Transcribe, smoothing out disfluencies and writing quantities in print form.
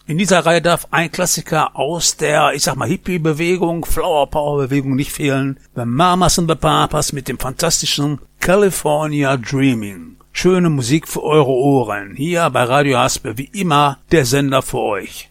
In dieser Reihe darf ein Klassiker aus der, Hippie-Bewegung, Flower-Power-Bewegung nicht fehlen. The Mamas and the Papas mit dem fantastischen California Dreaming. Schöne Musik für eure Ohren. Hier bei Radio Haspe wie immer der Sender für euch.